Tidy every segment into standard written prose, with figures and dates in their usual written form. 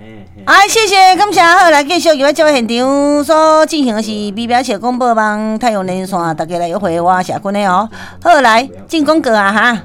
哎，谢谢，感谢。好，来继续由这位现场所进行的是美表社广播网太阳连线，大家来约会我社群的哦。好，来进广告啊哈。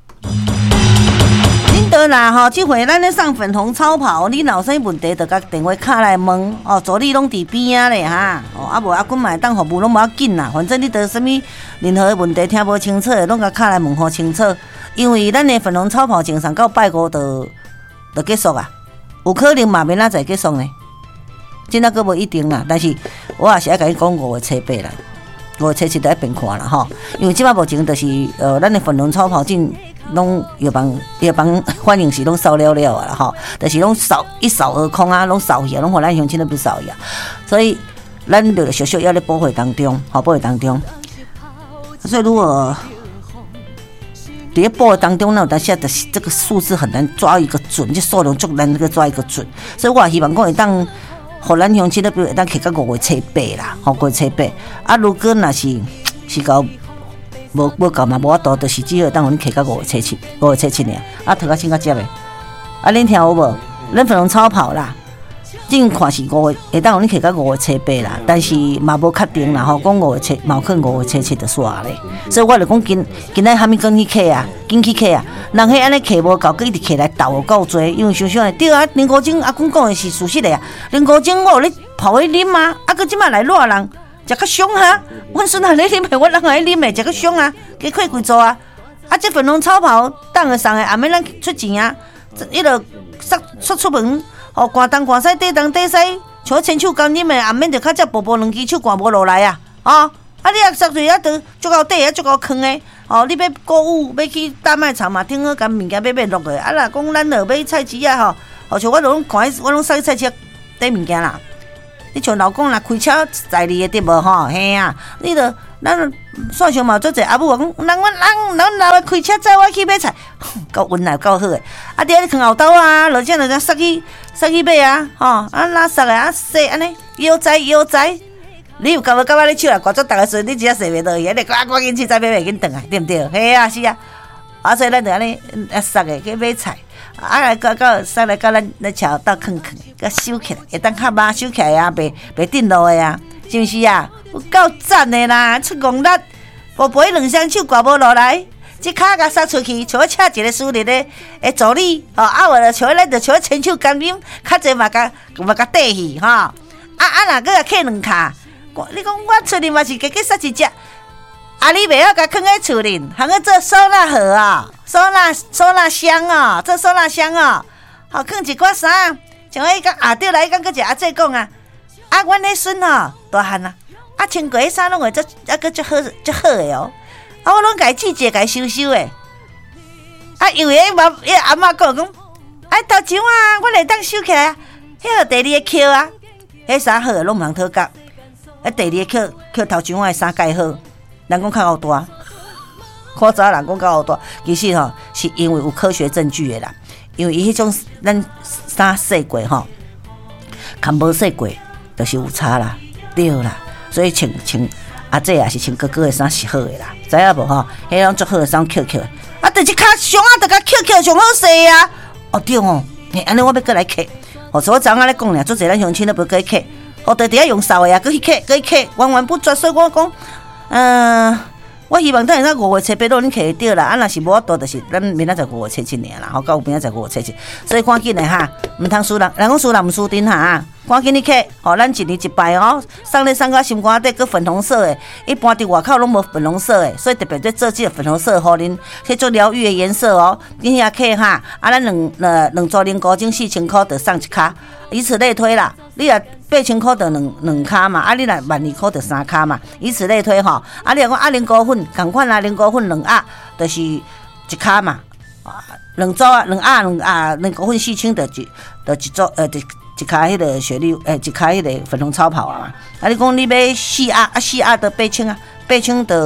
恁倒啦吼，这回咱咧送粉红超跑，你若有啥问题，就甲电话卡来问哦。助理拢伫边啊咧哈，哦啊无啊，阮嘛当服务拢无要紧啦。反正你得什么任何问题听无清楚的，拢甲卡来问好清楚。因为咱的粉红超跑正常到拜五就结束啊，有可能嘛明仔载结束呢。真那个无一定啦，但是我也是爱甲你讲5月初8啦，5月初7就爱变看啦吼。因为即摆目前就是咱的粉红超跑进。拢药房反应是拢扫了了啊啦吼，但是拢一扫而空啊，拢扫去啊，拢互咱乡亲都不扫去啊，所以咱就小小要咧保护当中，好保护当中。所以如果在保护当中呢，但是这个数字很难抓一个准，这数量足难那个抓一个准，所以我也希望讲会当，互咱乡亲都比如会当摕到5月初8啦，吼5月初8啊，如果若是到。无够嘛，无法度，就是只好当阮摕到5月初7尔，啊，头壳先较接的，啊，恁听有无？咱粉红超跑啦，正看是5月，会当阮摕到5月初8啦，但是嘛无确定啦吼，讲5月初，嘛有可能5月初7就煞咧，所以我就讲今仔还没跟去摕啊，紧去摕啊，人迄安尼摕无够，佮一直摕来斗有够多，因为想想诶，对啊，林国精阿公讲的是事实的啊，林国精我有咧跑去啉啊，啊，佮即摆来热人。食较凶哈，阮孙仔咧啉的，我人来啉的，食较凶啊，加开几组啊！啊，这粉红超跑当个送的，也免咱出钱啊！伊就出门，哦，寒东寒西，地东地西，像千手干啉的，也免着较只薄薄两支手寒无落来啊！啊，你也塞水啊，都足够底啊，足够坑的。哦，你要购物，要去大卖场嘛，听好甲物件买落去。啊啦，讲咱落买菜市啊，吼，像我拢看，我拢送菜市底物件啦。你像老公啦，开车载你的对无吼？嘿啊，你着咱算上嘛，做者阿母话讲，人老的开车载我去买菜，够温柔够好诶。啊，伫咧藏后兜啊，落只塞去买啊，吼啊拉塞的啊洗安尼，腰栽，你有感觉你手啊，挂足大个水，你只洗袂落去，你赶紧去再买袂紧转来，对毋对？嘿啊，是啊，啊所以咱着安尼塞的去买菜。啊来到上来到咱桥到坑，甲收起来，会当较麻收起来啊，袂震落的啊，是毋是啊？有够赞的啦，出戆力，宝贝两双手挂无落来，即骹甲撒出去，像请一个私人的助理，哦，啊，话就像咱就像千手观音，较济嘛甲缀去吼，啊，若搁甲客两骹，你讲我出去嘛是加撒一只。啊！你袂晓甲放喺厝里，通去做收纳盒啊，收纳箱啊，做收纳箱啊，好放一寡衫，像迄讲啊对啦，迄讲佫一阿姐讲啊，啊，阮迄孙吼大汉啊，啊穿过迄衫拢会足足好诶哦，啊我拢家季节家收诶，啊因为迄阿嬷讲，啊头前啊，我会当收起来啊，迄个第二个扣啊，迄衫好拢毋通讨价，啊第二个扣头前诶衫盖好。人讲较大，看早人讲较大，其实吼是因为有科学证据的啦。因为伊迄种咱衫洗过吼，含无洗过，就是有差啦，对啦。所以穿阿姐也是穿哥哥的衫是好的啦，知影无吼？迄种足好的衫扣扣的，啊，但是较上啊，就甲扣上好势啊。哦对哦，安尼我要过来扣。哦，所以我昨仔咧讲俩，做侪咱乡亲都不过去扣，哦，就伫遐用扫的啊，过去扣，完不绝。所以我讲。我希望等下5月初8拢恁摕得到啦，啊，若是无法度，就是咱明仔载5月初7尔啦，好，到明仔载5月初7，所以赶紧的哈，毋通输人，人讲输人毋输阵哈，赶紧你摕，哦，咱一年一摆哦，送咧送到心肝底，佮粉红色的，一般伫外口拢无粉红色的，所以特别在做这个粉红色，互恁去做疗愈的颜色哦，你遐摕哈，啊，咱两组零股精4000块就送一卡，以此类推啦，你若8000块就两卡嘛，啊，你若12000块就3卡嘛，以此类推吼。啊，你若讲啊零股粉同款啊，零股粉2盒就是一卡嘛，啊，两组啊2盒零股粉4000就一组一卡迄个雪莉一卡迄个粉红超跑啊。啊，你讲你买4盒啊，4盒就8000啊，8000就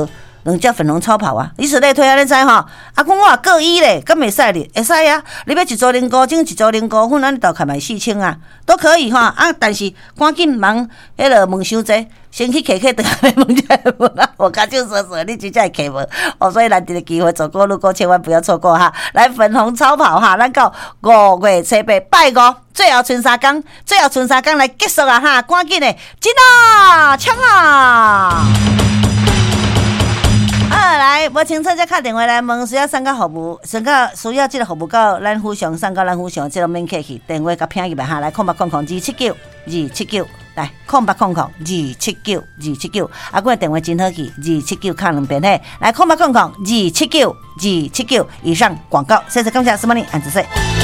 2只粉红超跑啊，以此类推啊，你知吼？啊，讲我各一咧，敢袂使哩？会使啊！你要一组零股，整一组零股份，咱豆开卖4000啊，都可以哈。啊，但是赶紧忙，迄个问伤济，先去客等下来问才无啦。我感就说你真正会客无哦，所以难得的机会，走过路过千万不要错过哈！来粉红超跑哈，咱到5月初8拜5，最后剩3天，最后剩3天来结束啊哈！赶紧的，进啊，抢啊！来，无清楚再打电话来问，需要送到服务，需要这个服务到咱府上，送到咱府上，这个免客气，电话甲拼入来哈，来0800-279-279，来0800-279-279，啊，我电话真好记，279卡2遍嘿，来0800-279-279，以上广告，谢谢感谢，什么呢？安子说。